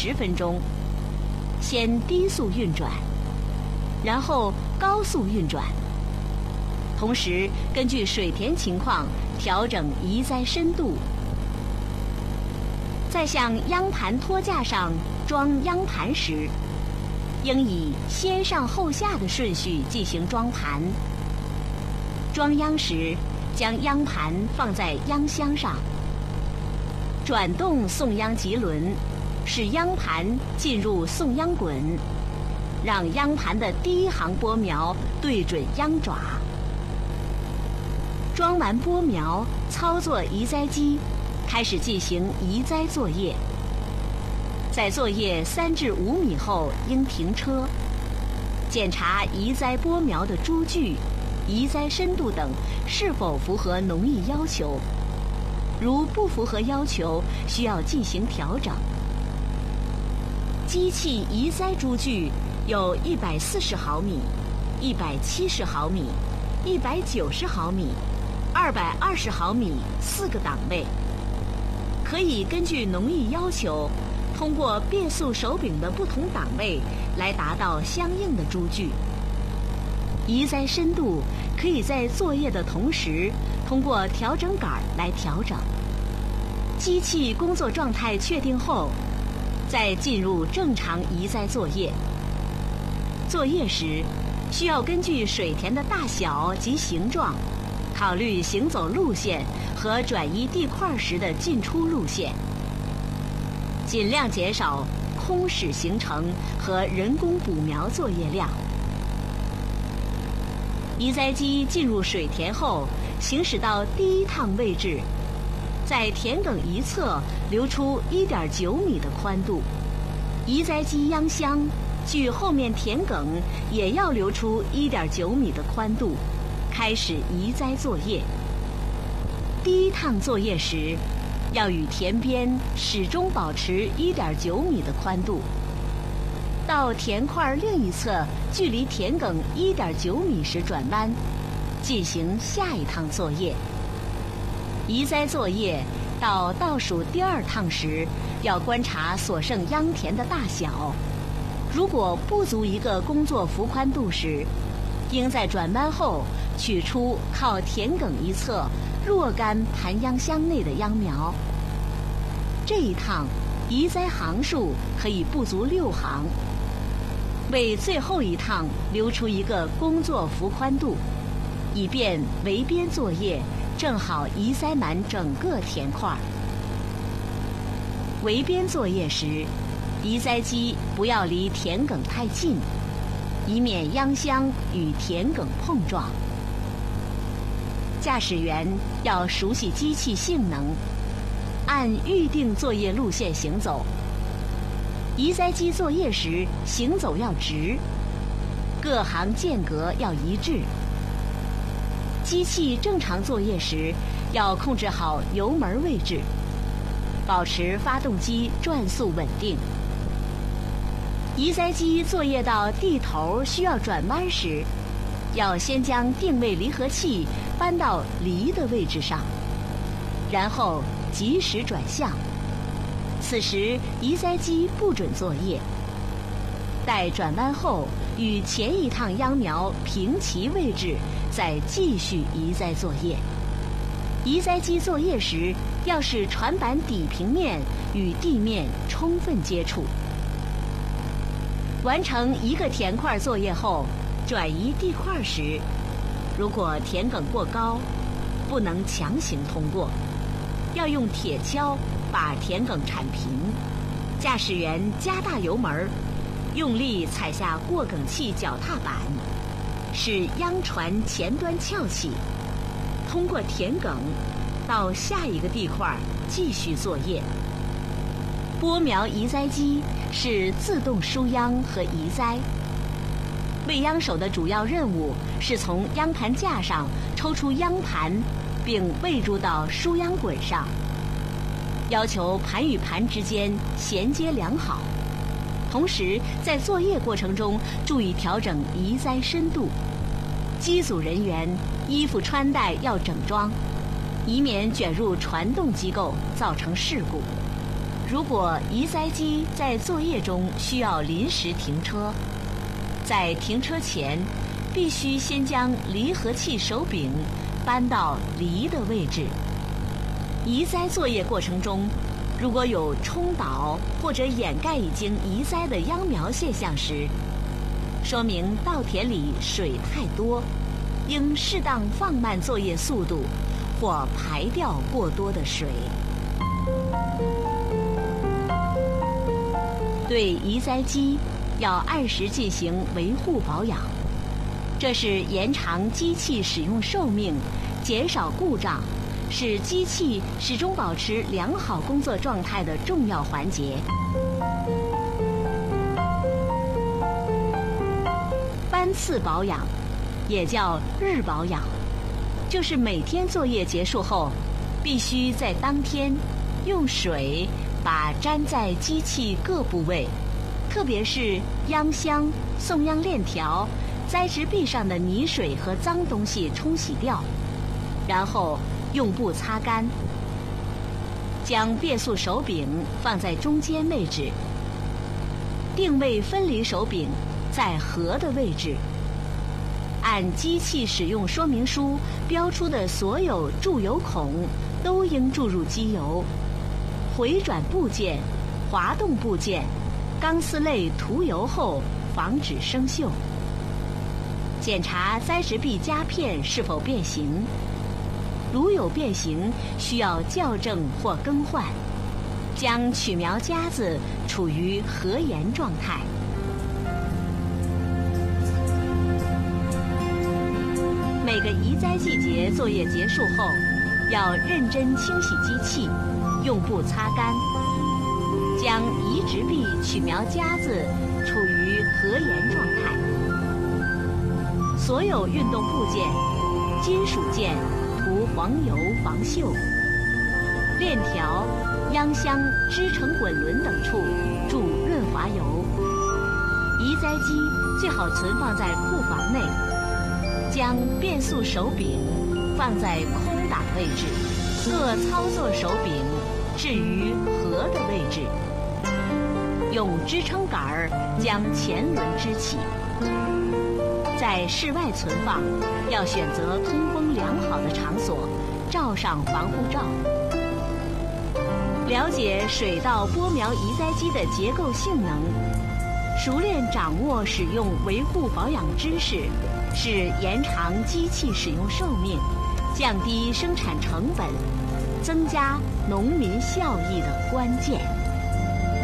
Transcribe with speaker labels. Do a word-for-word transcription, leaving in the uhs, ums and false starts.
Speaker 1: 十分钟，先低速运转，然后高速运转，同时根据水田情况调整移栽深度。在向秧盘托架上装秧盘时，应以先上后下的顺序进行装盘。装秧时，将秧盘放在秧箱上，转动送秧棘轮，使秧盘进入送秧滚，让秧盘的第一行播苗对准秧爪。装完播苗，操作移栽机，开始进行移栽作业。在作业三至五米后应停车，检查移栽播苗的株距、移栽深度等是否符合农艺要求。如不符合要求，需要进行调整。机器移栽株距有一百四十毫米、一百七十毫米、一百九十毫米、二百二十毫米四个档位，可以根据农艺要求，通过变速手柄的不同档位来达到相应的株距。移栽深度可以在作业的同时，通过调整杆来调整。机器工作状态确定后，再进入正常移栽作业。作业时，需要根据水田的大小及形状，考虑行走路线和转移地块时的进出路线，尽量减少空始行程和人工补苗作业量。移栽机进入水田后，行驶到第一趟位置，在田埂一侧留出一点九米的宽度。移栽机秧箱距后面田埂也要留出一点九米的宽度，开始移栽作业。第一趟作业时，要与田边始终保持一点九米的宽度。到田块另一侧距离田埂一点九米时转弯，进行下一趟作业。移栽作业到倒数第二趟时，要观察所剩秧田的大小，如果不足一个工作幅宽度时，应在转弯后取出靠田埂一侧若干盘秧箱内的秧苗。这一趟移栽行数可以不足六行，为最后一趟留出一个工作幅宽度，以便围边作业正好移栽满整个田块。围边作业时，移栽机不要离田埂太近，以免秧箱与田埂碰撞。驾驶员要熟悉机器性能，按预定作业路线行走。移栽机作业时，行走要直，各行间隔要一致。机器正常作业时，要控制好油门位置，保持发动机转速稳定。移栽机作业到地头需要转弯时，要先将定位离合器搬到离的位置上，然后及时转向。此时移栽机不准作业。待转弯后，与前一趟秧苗平齐位置，再继续移栽作业。移栽机作业时，要使船板底平面与地面充分接触。完成一个田块作业后，转移地块时，如果田埂过高，不能强行通过，要用铁锹把田埂铲平。驾驶员加大油门，用力踩下过埂器脚踏板，使秧船前端翘起，通过田埂到下一个地块继续作业。播苗移栽机是自动疏秧和移栽。喂秧手的主要任务是从秧盘架上抽出秧盘，并喂入到疏秧滚上，要求盘与盘之间衔接良好。同时，在作业过程中注意调整移栽深度。机组人员衣服穿戴要整装，以免卷入传动机构造成事故。 如果移栽机在作业中需要临时停车，在停车前，必须先将离合器手柄搬到离的位置。移栽作业过程中，如果有冲倒或者掩盖已经移栽的秧苗现象时，说明稻田里水太多，应适当放慢作业速度，或排掉过多的水。对移栽机要按时进行维护保养，这是延长机器使用寿命、减少故障，使机器始终保持良好工作状态的重要环节。班次保养，也叫日保养，就是每天作业结束后，必须在当天用水把粘在机器各部位，特别是秧箱、送秧链条、栽植壁上的泥水和脏东西冲洗掉，然后用布擦干。将变速手柄放在中间位置，定位分离手柄在合的位置。按机器使用说明书标出的所有注油孔都应注入机油。回转部件、滑动部件、钢丝类涂油后，防止生锈。检查栽植壁夹片是否变形，如有变形，需要校正或更换。将曲苗夹子处于合沿状态。每个移栽季节作业结束后，要认真清洗机器，用布擦干，将移植壁曲苗夹子处于合沿状态。所有运动部件、金属件涂黄油防锈，链条、秧箱、支撑滚轮等处注润滑油。移栽机最好存放在库房内，将变速手柄放在空档位置，各操作手柄置于合的位置，用支撑杆儿将前轮支起。在室外存放，要选择通风良好的场所，罩上防护罩。了解水稻播苗移栽机的结构性能，熟练掌握使用维护保养知识，是延长机器使用寿命、降低生产成本、增加农民效益的关键。